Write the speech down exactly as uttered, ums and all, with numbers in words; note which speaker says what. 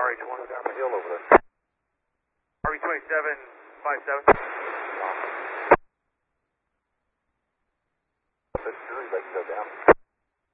Speaker 1: R H one.
Speaker 2: Down the hill over there.
Speaker 1: R V twenty-seven five seven.
Speaker 2: Awesome.